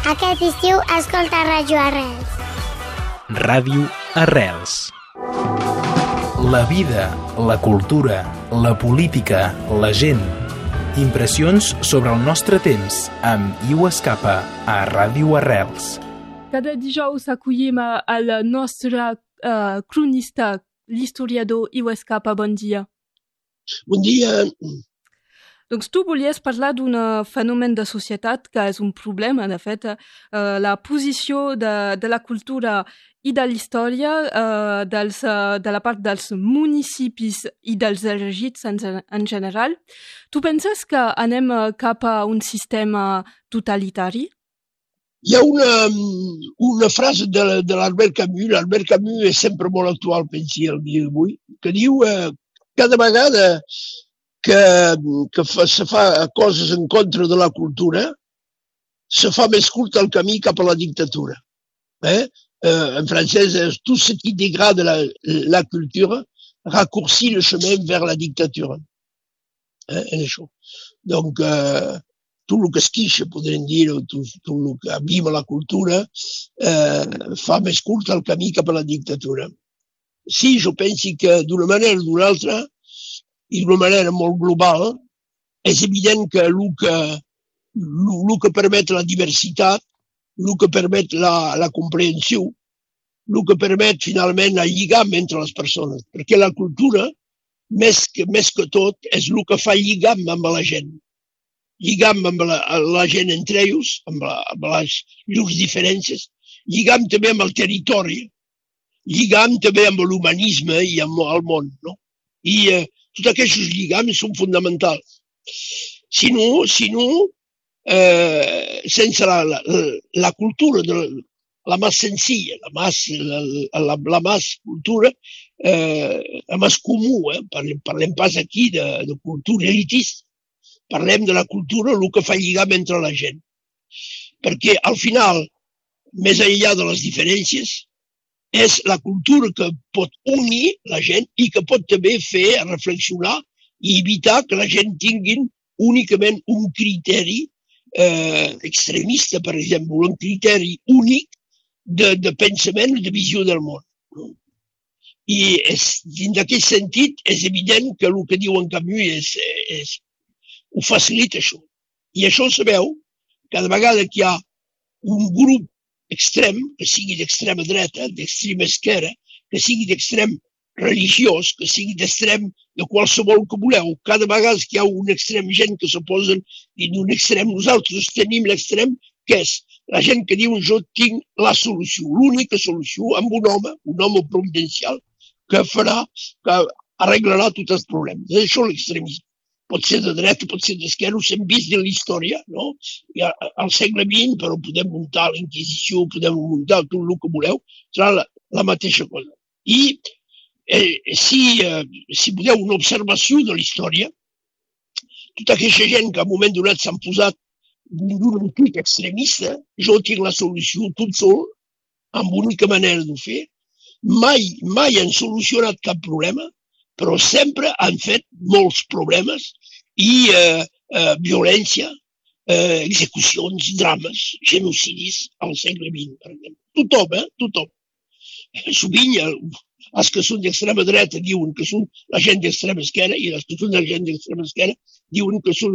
Aquest estiu escolta Ràdio Arrels. Ràdio Arrels. La vida, la cultura, la política, la gent. Impressions sobre el nostre temps amb Iu Escapa a Ràdio Arrels. Cada dijous acollim el nostre cronista, l'historiador Iu Escapa. Bon dia. Bon dia. Doncs tu volies parlar d'un fenomen de societat que és un problema, de fet, la posició de la cultura i de la història de la part dels municipis i dels elegits en general. Tu penses que anem cap a un sistema totalitari? Hi ha una frase de l'Albert Camus. L'Albert Camus és sempre molt actual, pensi, el dia d'avui, que diu cada vegada que se fa coses en contra de la cultura, se fa més curt el camí cap a la dictatura. En francès, tout ce qui dégrade la culture raccourcit le chemin vers la dictature. És això. Donc, tot el que es quixa, podríem dir, tot el que abima la cultura, fa més curt el camí cap a la dictatura. Sí, jo penso que d'una manera o d'una altra, i d'una manera molt global, és evident que el que permet la diversitat, el que permet la comprensió, el que permet finalment el lligam entre les persones, perquè la cultura, més que tot, és el que fa lligam amb la gent. Lligam amb la gent entre ells, amb les llurs diferències, lligam també amb el territori, lligam també amb l'humanisme i amb el món, no? I tots aquests lligams són fonamentals. Si no, sense la cultura, la més senzilla, la més cultura, la més comú, parlem pas aquí de cultura elitista, parlem de la cultura, el que fa lligam entre la gent. Perquè al final, més enllà de les diferències, és la cultura que pot unir la gent i que pot també fer reflexionar i evitar que la gent tinguin únicament un criteri extremista, per exemple, un criteri únic de pensament i de visió del món. I dins d'aquest sentit és evident que el que diu en Camus ho facilita això. I això se veu cada vegada que hi ha un grup extrem, que sigui d'extrema dreta, d'extrema esquerra, que sigui d'extrem religiós, que sigui d'extrem de qualsevol que voleu. Cada vegada que hi ha un extrem, gent que s'oposen dins d'un extrem, nosaltres tenim l'extrem, que és la gent que diu jo tinc la solució, l'única solució, amb un home providencial, que arreglarà tots els problemes. És això l'extremisme. Pot ser de dreta, pot ser d'esquerra, ho hem vist en la història, no? Al segle XX, però podem muntar la Inquisició, podem muntar tot el que voleu, serà la mateixa cosa. I si podeu una observació de la història, tota aquesta gent que en un moment donat s'han posat d'un crit extremista, jo tinc la solució tot sol, amb única manera de fer, mai han solucionat cap problema, però sempre han fet molts problemes i violència, execucions, drames, genocidis al segle XX, per exemple. Tothom. Sovint els que són d'extrema dreta diuen que són la gent d'extrema esquerra i els que són de la gent d'extrema esquerra diuen que són